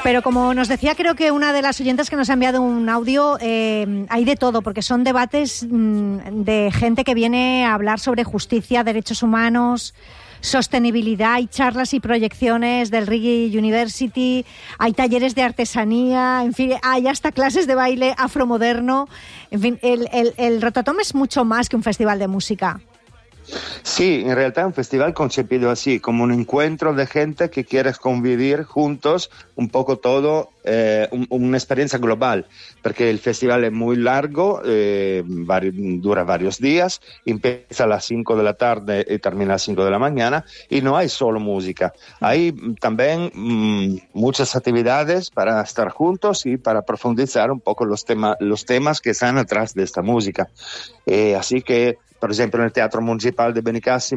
Pero como nos decía, creo que una de las oyentes que nos ha enviado un audio, hay de todo, porque son debates de gente que viene a hablar sobre justicia, derechos humanos, sostenibilidad. Hay charlas y proyecciones del Reggae University, hay talleres de artesanía, en fin, hay hasta clases de baile afromoderno. En fin, el Rototom es mucho más que un festival de música. Sí, en realidad es un festival concebido así, como un encuentro de gente que quiere convivir juntos un poco todo, una experiencia global, porque el festival es muy largo, dura varios días, empieza a las 5 de la tarde y termina a las 5 de la mañana, y no hay solo música, hay también muchas actividades para estar juntos y para profundizar un poco los temas que están atrás de esta música. Así que, por ejemplo, en el Teatro Municipal de Benicàssim